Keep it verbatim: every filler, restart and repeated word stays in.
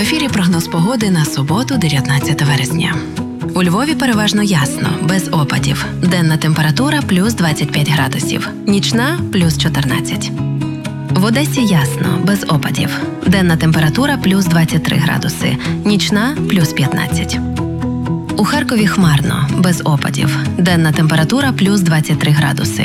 ефірі прогноз погоди на суботу, дев'ятнадцяте вересня. У Львові переважно ясно, без опадів. Денна температура – плюс двадцять п'ять градусів, нічна – плюс чотирнадцять. В Одесі ясно, без опадів. Денна температура – плюс двадцять три градуси, нічна – плюс п'ятнадцять. У Харкові хмарно, без опадів. Денна температура – плюс двадцять три градуси,